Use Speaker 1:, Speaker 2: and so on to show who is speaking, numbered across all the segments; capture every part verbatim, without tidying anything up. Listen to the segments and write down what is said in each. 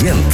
Speaker 1: агент.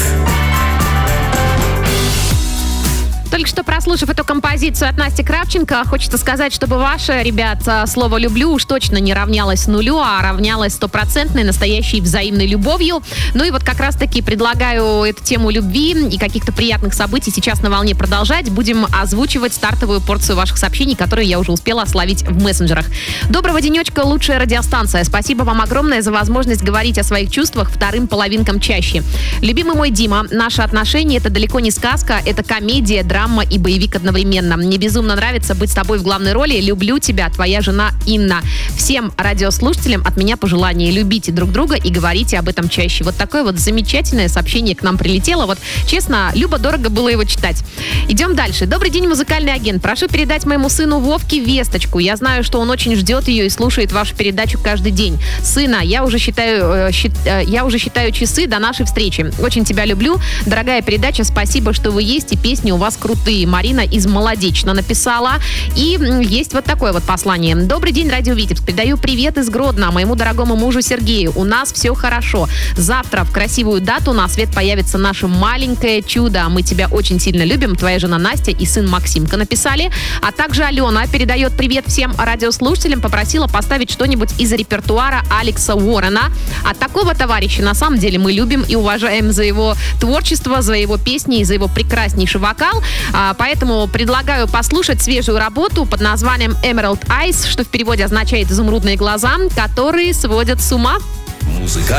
Speaker 2: Только что прослушав эту композицию от Насти Кравченко, хочется сказать, чтобы ваше, ребят, слово «люблю» уж точно не равнялось нулю, а равнялось стопроцентной настоящей взаимной любовью. Ну и вот как раз-таки предлагаю эту тему любви и каких-то приятных событий сейчас на волне продолжать. Будем озвучивать стартовую порцию ваших сообщений, которые я уже успела словить в мессенджерах. Доброго денечка, лучшая радиостанция. Спасибо вам огромное за возможность говорить о своих чувствах вторым половинкам чаще. Любимый мой Дима, наши отношения — это далеко не сказка, это комедия, драма и боевик одновременно. Мне безумно нравится быть с тобой в главной роли. Люблю тебя, твоя жена Инна. Всем радиослушателям от меня пожелание: любите друг друга и говорите об этом чаще. Вот такое вот замечательное сообщение к нам прилетело. Вот, честно, любо-дорого было его читать. Идем дальше. Добрый день, музыкальный агент. Прошу передать моему сыну Вовке весточку. Я знаю, что он очень ждет ее и слушает вашу передачу каждый день. Сына, я уже считаю, э, счит, э, я уже считаю часы до нашей встречи. Очень тебя люблю. Дорогая передача, спасибо, что вы есть, и песни у вас крутые. Марина из Молодечно написала. И есть вот такое вот послание. Добрый день, Радио Витебск. Передаю привет из Гродно моему дорогому мужу Сергею. У нас все хорошо. Завтра в красивую дату на свет появится наше маленькое чудо. Мы тебя очень сильно любим. Твоя жена Настя и сын Максимка написали. А также Алена передает привет всем радиослушателям. Попросила поставить что-нибудь из репертуара Алекса Уоррена. А такого товарища на самом деле мы любим и уважаем за его творчество, за его песни и за его прекраснейший вокал. А, поэтому предлагаю послушать свежую работу под названием Emerald Eyes, что в переводе означает «изумрудные глаза», которые сводят с ума.
Speaker 1: Музыка.